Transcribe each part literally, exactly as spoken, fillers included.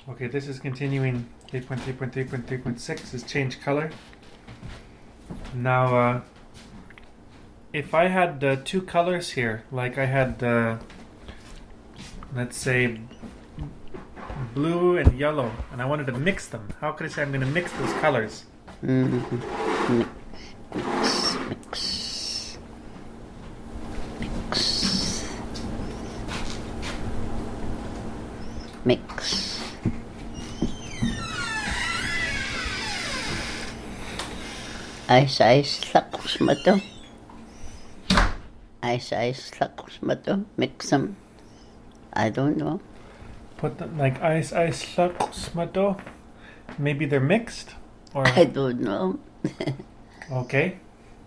Okay, this is continuing. eight point three point three point three point six is change color. Now, uh, if I had uh, two colors here, like I had, uh, let's say, blue and yellow, and I wanted to mix them, how could I say I'm going to mix those colors? Mm-hmm. Mix, mix, mix, mix. Ice, ice, slacks mo to. Ice, ice, slacks mo to. Mix them. I don't know. Put them like ice, ice, slacks mo to. Maybe they're mixed? Or I don't know. okay.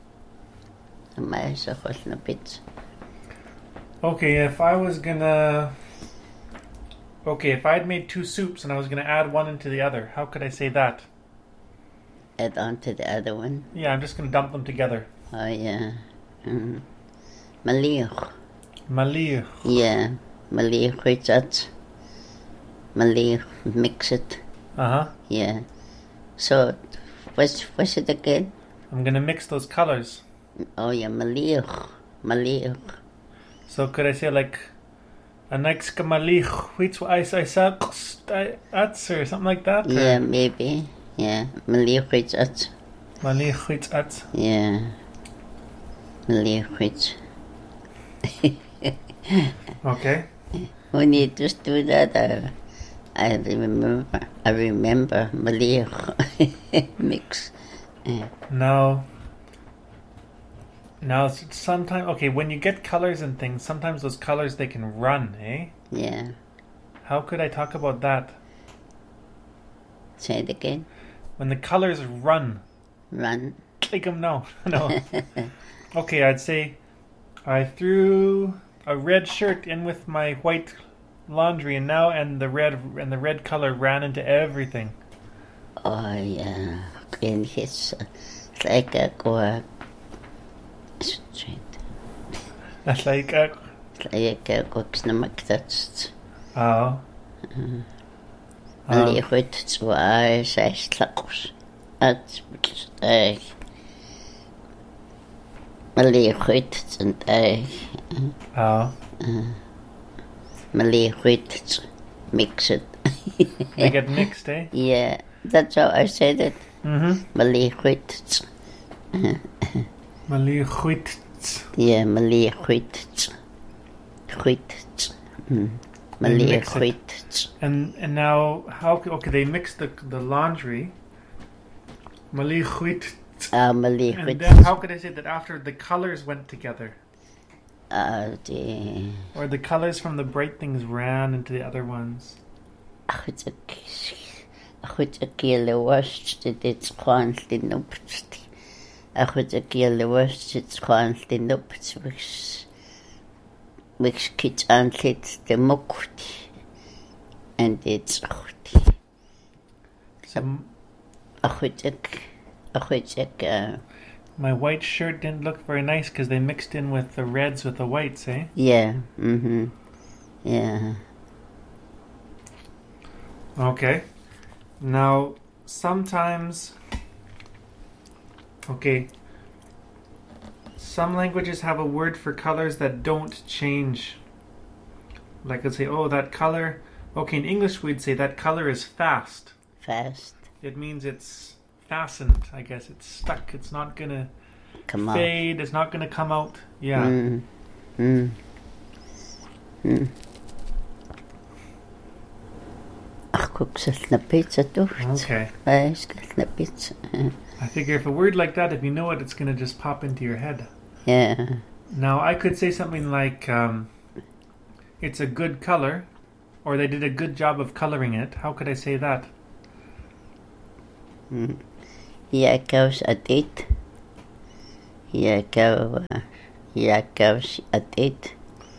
My sakos na bits. Okay, if I was gonna... Okay, if I had made two soups and I was gonna add one into the other, how could I say that? Add on to the other one. Yeah, I'm just gonna dump them together. Oh, yeah. Mm. Malir. Malir. Yeah. Malir with that. Malir. Mix it. Uh-huh. Yeah. So, what's, what's it again? I'm gonna mix those colors. Oh, yeah. Malir. Malir. So could I say like... Anexka malir, which ice I said, that's or something like that? Yeah, or? Maybe. Yeah, malir with that. Malir with that. Yeah. Malir with. Okay. Who need to do that? Uh, I remember. I remember malir mix. Yeah. Now. Now, sometimes okay, when you get colors and things, sometimes those colors they can run, eh? Yeah. How could I talk about that? Say it again. When the colors run. Run. Click them, no, no. Okay, I'd say I threw a red shirt in with my white laundry, and now and the red and the red color ran into everything. Oh yeah, and it's like a go. Straight. That's like a. Like a go snamak that's. Oh. Malir with two eyes, eyes slacks. That's like. Malir with and I. Oh. Malir with mix it. They get mixed, eh? Yeah, that's how I said it. Mm-hmm. Malir with. Malir with. Yeah, Malir with. With. Malir with. And and now how okay they mix the the laundry. Malir with. Ah, Malir And with. then how could I say that after the colors went together? Uh, the... Or the colors from the bright things ran into the other ones. Goed, ek hele worst dit constantly nopst. Goed, ek hele worst dit constantly nopst. Which which kids aanslet de mokut. And it's goed. So Goed, ek goed, ek my white shirt didn't look very nice because they mixed in with the reds with the whites, eh? Yeah. Mm-hmm. Yeah. Okay. Now, sometimes... Okay. Some languages have a word for colors that don't change. Like, let's say, oh, that color... Okay, in English we'd say that color is fast. Fast. It means it's fastened, I guess. It's stuck. It's not going to come fade. out. It's not going to come out. Yeah. Mm. Mm. Mm. Ach, kook zelf na pizza toch? Okay. Vijs na pizza. I figure if a word like that, if you know it, it's going to just pop into your head. Yeah. Now, I could say something like, um, it's a good color, or they did a good job of coloring it. How could I say that? Mm. Jacob's at it. Jacob, Jacob's at it.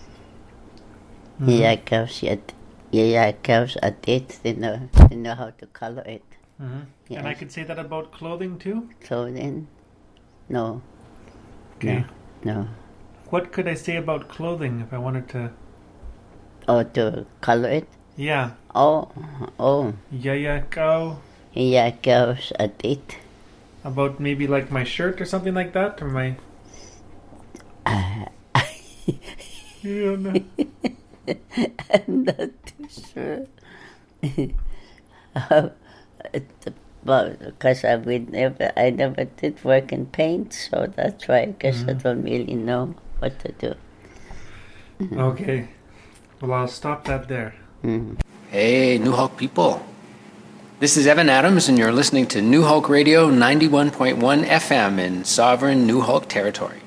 Jacob's at Jacob's at it. They know, they know how to color it. Mm-hmm. Yes. And I could say that about clothing too? Clothing? No. Okay. No. no. What could I say about clothing if I wanted to... Oh, to color it? Yeah. Oh, oh. Yaya Kao. Yeah, goes a bit. About maybe like my shirt or something like that? Or my... Uh, Yeah, no. I'm not too sure. uh, well, because I would never, I never did work in paint, so that's why I guess mm-hmm. I don't really know what to do. Okay. Well, I'll stop that there. Mm-hmm. Hey, New Hulk people. This is Evan Adams, and you're listening to New Hulk Radio ninety-one point one F M in sovereign New Hulk territory.